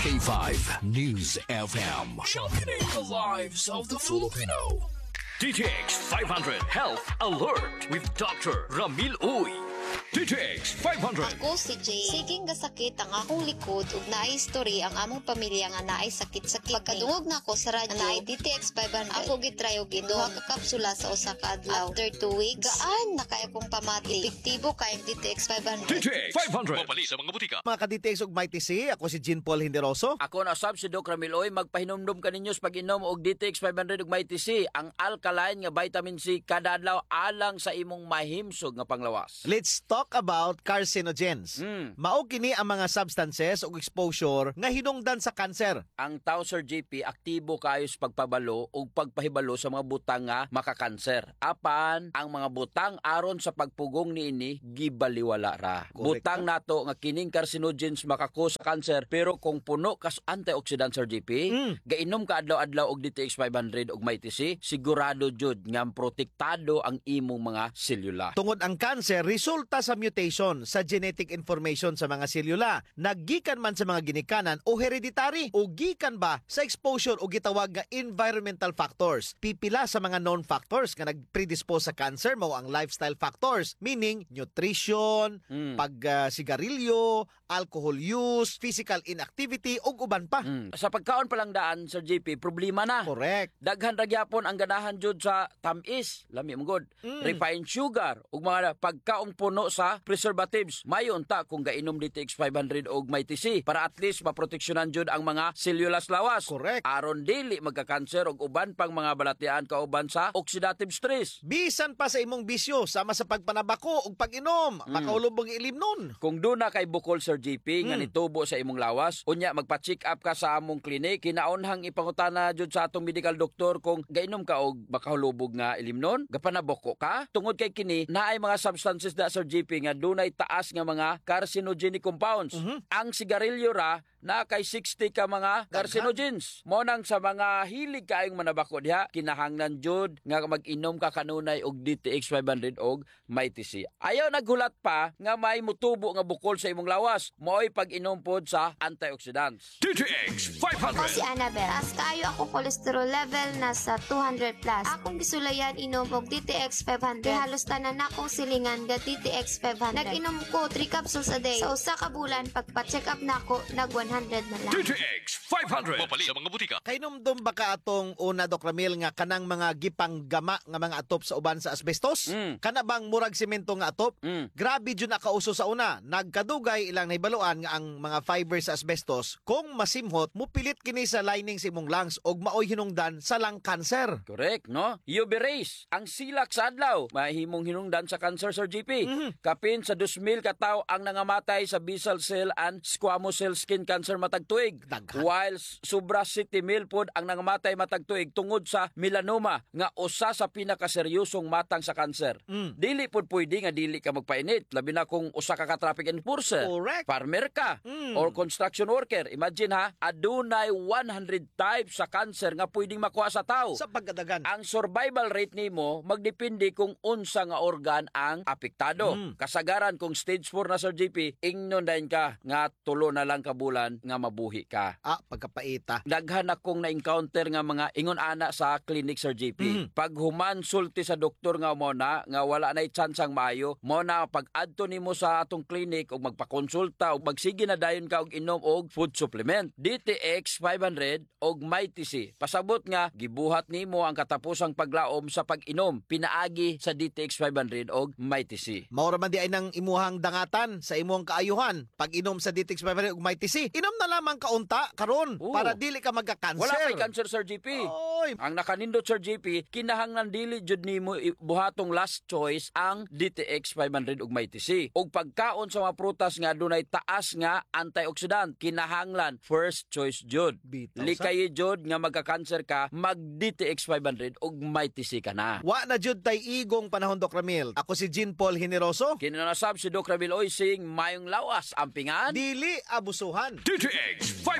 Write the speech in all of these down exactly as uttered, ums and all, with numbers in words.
K five News F M. Championing the lives of the Filipino. D T X five hundred Health Alert with Doctor Ramil Uy. D T X five hundred. Ako si Jay. Siging gasakit ang akong likod ug naay history ang among pamilya nga naay sakit sa kidney. Pagkadungog na ako sa radyo, naay D T X five hundred. Ako gitry og duha ka kapsula sa usa ka adlaw. After two weeks, gaan na kay akong pamati. Epektibo kay ang D T X five hundred. D T X five hundred. Mapali sa mga butika. Mga ka-D T X ug Mighty C, ako si Jean Paul Hinderoso. Ako na sab si Doc Ramil Uy, magpahinumdum ka ninyo sa pag-inom og D T X five hundred ug Mighty C, ang alkaline nga vitamin C kada adlaw alang sa imong mahimsog nga panglawas. Let's talk about carcinogens. Mm. Mao kini ang mga substances o exposure nga hinungdan sa kanser. Ang tao, Sir J P, aktibo kayo sa pagpabalo o pagpahibalo sa mga butang nga makakanser. Apan, ang mga butang aron sa pagpugong niini gibaliwala ra. Correct. Butang nato nga kining carcinogens makakos sa kanser, pero kung puno kas antioxidant, Sir J P, Mm. gainom ka adlaw-adlaw og D T X five hundred og Mighty C, sigurado jud nga protektado ang imong mga selula. Tungod ang kanser resulta sa mutation sa genetic information sa mga selula. Naggikan man sa mga ginikanan o hereditary o gikan ba sa exposure o gitawag nga environmental factors. Pipila sa mga known factors nga nagpredispose sa cancer mao ang lifestyle factors, meaning nutrition, Mm. pag uh, sigarilyo, alcohol use, physical inactivity ug uban pa. Mm. Sa pagkaon pa lang daan, Sir J P, problema na. Correct. Daghan ra gyapon ang ganahan jud sa tamis, lami mo god. Mm. Refined sugar ug mga pagkaong puno sa preservatives. Mayon ta kung gainom D T X five hundred og Mighty C para at least maproteksyonan jud ang mga selula sa lawas. Correct. Aron dili magka-cancer og uban pang mga balatian kauban sa oxidative stress. Bisan pa sa imong bisyo sama sa pagpanabako ug pag-inom, makahulog ang ilim nun. Kung doon na kay bukol, Sir J P, nga Mm. nitubo sa imong lawas, unya magpa-check up ka sa among klinik, kinaunhang ipangutana jud sa atong medical doctor kung gainom ka og makahulubog nga ilimnon, gapanaboko ka. Tungod kay kini, naay mga substances da, Sir J P, nga dunay taas nga mga carcinogenic compounds. Ang sigarilyo ra na kay sixty ka mga carcinogens. Mo nang sa mga hilig kaayong manabako diha, kinahanglan jud nga mag-inom ka kanunay og D T X five hundred og Mighty C. Ayaw naghulat pa nga may mutubo nga bukol sa imong lawas, mo'y pag-inom pod sa antioxidants. D T X five Ako si hundred. Annabel. As kaayo ako cholesterol level nasa two hundred plus. Akong gisulayan inom og D T X five hundred. Halos tanan akong silingan ga D T X five hundred. Nag-inom ko three capsules a day. Sa usa ka bulan pagpa-check up nako nag one hundred na lang. D T X five hundred. Mapali sa mga butika. Kay numdum ba ka atong una, Doc Ramil, nga kanang mga gipanggama nga mga atop sa uban sa asbestos? Mm. Kana bang murag semento nga atop? Mm. Grabe jud nakauso sa una. Nagkadugay ilang naibaluan nga ang mga fibers sa asbestos kung masimhot mupilit kini sa lining sa imong lungs og maoy hinungdan sa lung cancer. Correct, no? U V rays, ang silak sa adlaw, mahimong hinungdan sa cancer, Sir J P. Mhm. Kapin sa two thousand ka tawo ang nangamatay sa basal cell and squamous cell skin cancer matag tuig. Daghan. While sobra sixty mil pod ang nangamatay matag tuig tungod sa melanoma nga usa sa pinakaseryosong matang sa cancer. Mm. Dili pod pwede nga dili ka magpainit, labi na kung usa ka ka traffic enforcer, Correct. farmer ka, Mm. or construction worker. Imagine ha, adunay one hundred types sa cancer nga pwedeng makuha sa tao. Sa pagkadagan. Ang survival rate nimo magdepende kung unsa nga organ ang apektado. Mm. Kasagaran kung stage four na, Sir J P, ingnon dayon ka nga tulo na lang ka bulan nga mabuhi ka. Ah, pagkapaita. Daghan akong na-encounter nga mga ingon ana sa clinic, Sir J P. Mm. Pag humansulti sa doktor nga mo na nga wala na chansang maayo, mo na pag adto nimo sa atong clinic og magpakonsulta og magsige na dayon ka og inom og food supplement. D T X five hundred og Mighty C. Pasabot nga gibuhat nimo ang katapusang paglaom sa pag-inom pinaagi sa D T X five hundred og Mighty C. Mao ra man di ay nang imuhang dangatan sa imong kaayuhan pag inom sa D T X five hundred ug Mighty C. Inom na lamang kaunta karon Oo. para dili ka magka-cancer. Wala kay cancer, Sir J P. Oy. Ang nakanindot, Sir J P, kinahanglan dili jud nimo i- buhatong last choice ang D T X five hundred ug Mighty C. Og pagkaon sa mga prutas nga dunay taas nga antioxidant, kinahanglan first choice jud. Bitaw sa- Likay jud nga magka-cancer ka, mag D T X five hundred ug Mighty C ka na. Wa na jud tay igong panahon, Doc Ramil. Ako si Jean Paul Hineroso. Kinanasab si Doc Ramil Oy sing mayong lawas ang pingan. Dili abusuhan. D T X five hundred.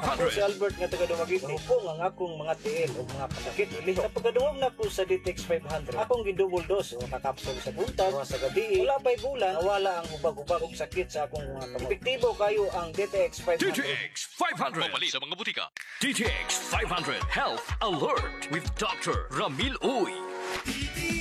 Albert nga taga Dumaguete. Hupong ang akong mga tiil o mga pasakit ilihok. Napagdungog na ko sa D T X five hundred. Akong gidouble dose o kakapsol sa buntag o sa gabi. Wala pa'y bulan, nawala ang hubag-hubag og sakit sa akong mga kamot. Epektibo kayo ang D T X five hundred. D T X five hundred. Mamali sa mga butika. D T X five hundred Health Alert with Doctor Ramil Uy.